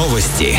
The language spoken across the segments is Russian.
Новости.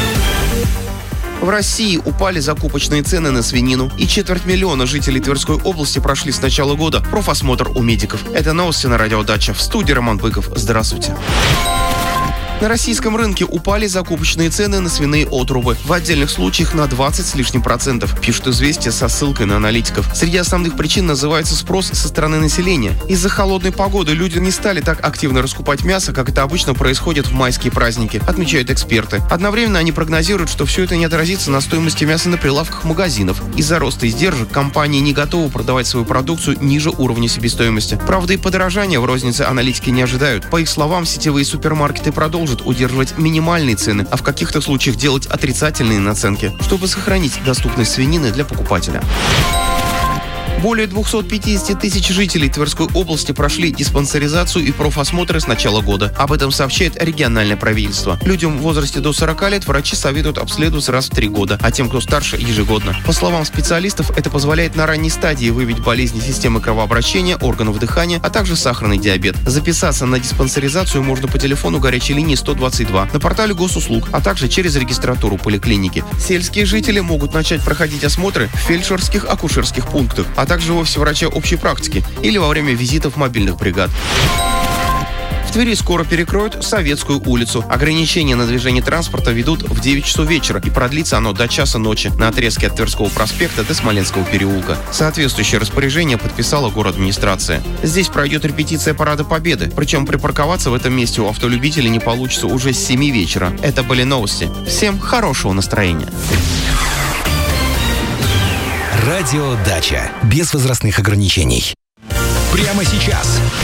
В России упали закупочные цены на свинину, и 250 000 жителей Тверской области прошли с начала года профосмотр у медиков. Это новости на Радио Дача. В студии Роман Быков. Здравствуйте. На российском рынке упали закупочные цены на свиные отрубы. В отдельных случаях на 20 с лишним %, пишут «Известия» со ссылкой на аналитиков. Среди основных причин называется спрос со стороны населения. Из-за холодной погоды люди не стали так активно раскупать мясо, как это обычно происходит в майские праздники, отмечают эксперты. Одновременно они прогнозируют, что все это не отразится на стоимости мяса на прилавках магазинов. Из-за роста издержек компании не готовы продавать свою продукцию ниже уровня себестоимости. Правда, и подорожания в рознице аналитики не ожидают. По их словам, сетевые супермаркеты продолжат удерживать минимальные цены, а в каких-то случаях делать отрицательные наценки, чтобы сохранить доступность свинины для покупателя. Более 250 000 жителей Тверской области прошли диспансеризацию и профосмотры с начала года. Об этом сообщает региональное правительство. Людям в возрасте до 40 лет врачи советуют обследоваться раз в 3 года, а тем, кто старше, ежегодно. По словам специалистов, это позволяет на ранней стадии выявить болезни системы кровообращения, органов дыхания, а также сахарный диабет. Записаться на диспансеризацию можно по телефону горячей линии 122, на портале госуслуг, а также через регистратуру поликлиники. Сельские жители могут начать проходить осмотры в фельдшерских, акушерских пунктах, а также в офисе врача общей практики или во время визитов мобильных бригад. В Твери скоро перекроют Советскую улицу. Ограничения на движение транспорта ведут в 9 часов вечера, и продлится оно до часа ночи на отрезке от Тверского проспекта до Смоленского переулка. Соответствующее распоряжение подписала городадминистрация. Здесь пройдет репетиция Парада Победы, причем припарковаться в этом месте у автолюбителей не получится уже с 7 вечера. Это были новости. Всем хорошего настроения. Радио Дача. Без возрастных ограничений. Прямо сейчас.